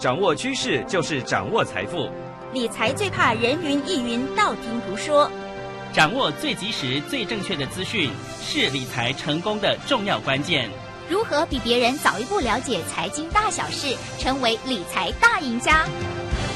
掌握趋势就是掌握财富。 理财最怕人云亦云，道听途说。 掌握最及时、最正确的资讯，是理财成功的重要关键。 如何比别人早一步了解财经大小事，成为理财大赢家？